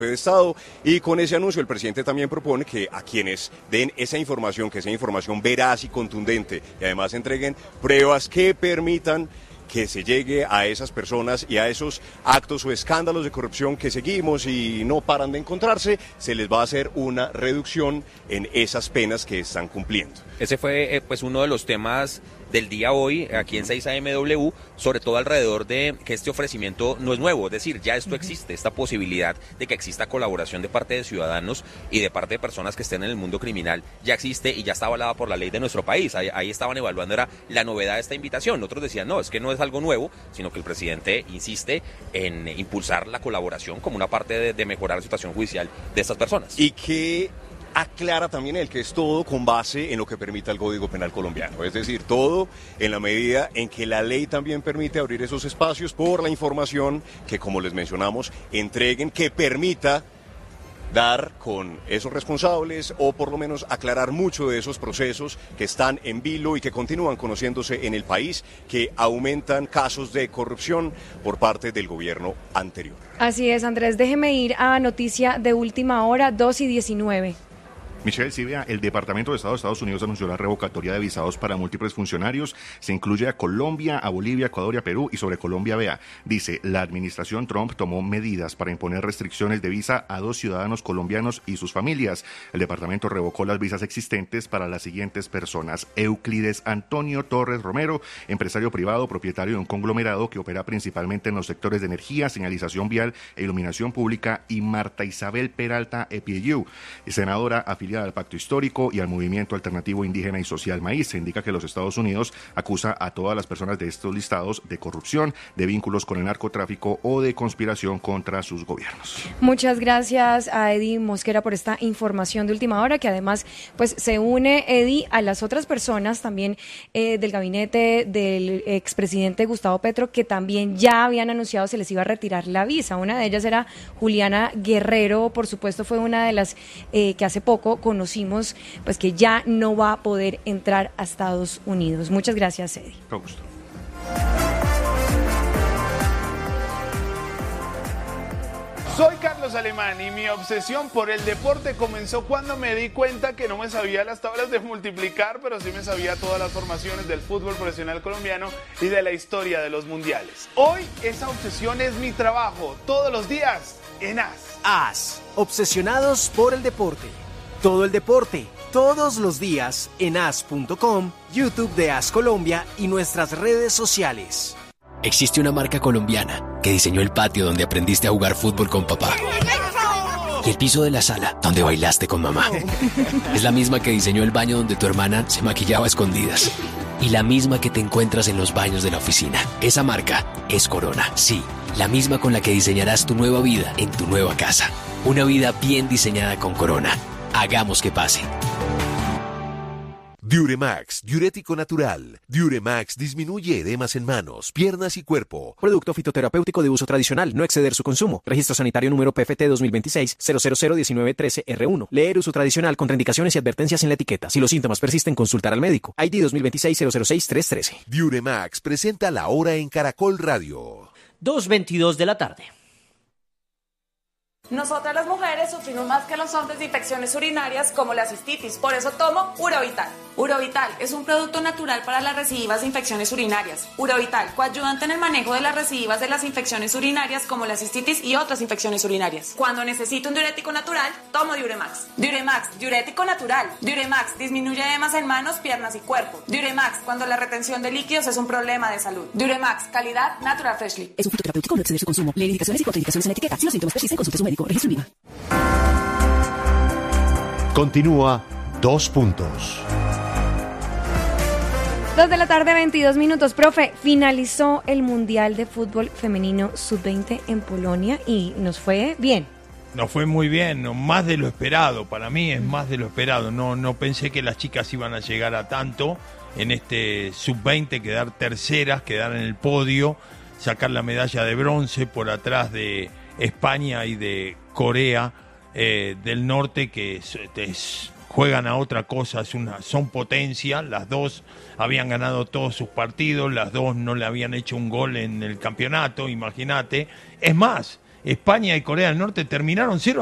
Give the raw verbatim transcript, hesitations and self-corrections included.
de Estado, y con ese anuncio el presidente también propone que a quienes den esa información, que sea información veraz y contundente, y además entreguen pruebas que permitan que se llegue a esas personas y a esos actos o escándalos de corrupción que seguimos y no paran de encontrarse, se les va a hacer una reducción en esas penas que están cumpliendo. Ese fue eh, pues uno de los temas del día hoy aquí en seis A M W, sobre todo alrededor de que este ofrecimiento no es nuevo, es decir, ya esto existe, esta posibilidad de que exista colaboración de parte de ciudadanos y de parte de personas que estén en el mundo criminal, ya existe y ya está avalada por la ley de nuestro país. Ahí, ahí estaban evaluando era la novedad de esta invitación. Otros decían, no, es que no es algo nuevo, sino que el presidente insiste en impulsar la colaboración como una parte de, de mejorar la situación judicial de estas personas. Y que aclara también el que es todo con base en lo que permita el Código Penal colombiano, es decir, todo en la medida en que la ley también permite abrir esos espacios por la información que, como les mencionamos, entreguen, que permita dar con esos responsables o por lo menos aclarar mucho de esos procesos que están en vilo y que continúan conociéndose en el país, que aumentan casos de corrupción por parte del gobierno anterior. Así es, Andrés, déjeme ir a noticia de última hora, dos y diecinueve. Michelle, sí, vea, el Departamento de Estado de Estados Unidos anunció la revocatoria de visados para múltiples funcionarios. Se incluye a Colombia, a Bolivia, Ecuador y a Perú. Y sobre Colombia, vea, dice, la administración Trump tomó medidas para imponer restricciones de visa a dos ciudadanos colombianos y sus familias. El departamento revocó las visas existentes para las siguientes personas: Euclides Antonio Torres Romero, empresario privado, propietario de un conglomerado que opera principalmente en los sectores de energía, señalización vial e iluminación pública, y Marta Isabel Peralta Epiellú, senadora afiliada al Pacto Histórico y al Movimiento Alternativo Indígena y Social Maíz. Se indica que los Estados Unidos acusa a todas las personas de estos listados de corrupción, de vínculos con el narcotráfico o de conspiración contra sus gobiernos. Muchas gracias a Eddie Mosquera por esta información de última hora, que además pues se une, Eddie, a las otras personas también eh, del gabinete del expresidente Gustavo Petro, que también ya habían anunciado se les iba a retirar la visa. Una de ellas era Juliana Guerrero, por supuesto fue una de las eh, que hace poco conocimos pues que ya no va a poder entrar a Estados Unidos. Muchas gracias, Eddie. Con gusto. Soy Carlos Alemán y mi obsesión por el deporte comenzó cuando me di cuenta que no me sabía las tablas de multiplicar, pero sí me sabía todas las formaciones del fútbol profesional colombiano y de la historia de los mundiales. Hoy esa obsesión es mi trabajo, todos los días en A S. A S, obsesionados por el deporte. Todo el deporte, todos los días en A S punto com, YouTube de A S Colombia y nuestras redes sociales. Existe una marca colombiana que diseñó el patio donde aprendiste a jugar fútbol con papá. Y el piso de la sala donde bailaste con mamá. Es la misma que diseñó el baño donde tu hermana se maquillaba a escondidas. Y la misma que te encuentras en los baños de la oficina. Esa marca es Corona. Sí, la misma con la que diseñarás tu nueva vida en tu nueva casa. Una vida bien diseñada con Corona. Hagamos que pase. Diuremax, diurético natural. Diuremax disminuye edemas en manos, piernas y cuerpo. Producto fitoterapéutico de uso tradicional, no exceder su consumo. Registro sanitario número P F T dos mil veintiséis cero cero cero diecinueve trece R uno. Leer uso tradicional, contraindicaciones y advertencias en la etiqueta. Si los síntomas persisten, consultar al médico. I D dos mil veintiséis cero cero seis tres trece. Diuremax presenta La Hora en Caracol Radio. dos veintidós de la tarde. Nosotras las mujeres sufrimos más que los hombres de infecciones urinarias como la cistitis, por eso tomo Urovital. Urovital es un producto natural para las recidivas de infecciones urinarias. Urovital, coayudante en el manejo de las recidivas de las infecciones urinarias como la cistitis y otras infecciones urinarias. Cuando necesito un diurético natural, tomo Diuremax. Diuremax, diurético natural. Diuremax disminuye edemas en manos, piernas y cuerpo. Diuremax, cuando la retención de líquidos es un problema de salud. Diuremax, calidad Natural Freshly. Es un fitoterapéutico, no exceder su consumo. Lee indicaciones y contraindicaciones en la etiqueta. Si los síntomas persisten, consulte a su médico. Registro IVA. Continúa Dos Puntos. Dos de la tarde, veintidós minutos. Profe, finalizó el Mundial de Fútbol Femenino sub veinte en Polonia y nos fue bien. Nos fue muy bien, no, más de lo esperado. Para mí es más de lo esperado. No, no pensé que las chicas iban a llegar a tanto en este sub veinte, quedar terceras, quedar en el podio, sacar la medalla de bronce por atrás de España y de Corea eh, del Norte, que es, es, juegan a otra cosa, es una, son potencia. Las dos habían ganado todos sus partidos, las dos no le habían hecho un gol en el campeonato, imagínate. Es más, España y Corea del Norte terminaron cero